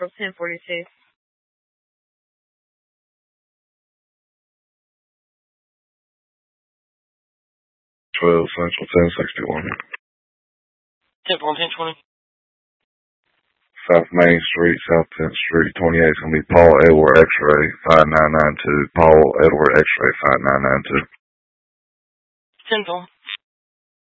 Central 1042. 12 Central 1061. 10-1020. South Main Street, South 10th Street, 28 is going to be Paul Edward X-Ray 5992. Paul Edward X-Ray 5992. 10-4.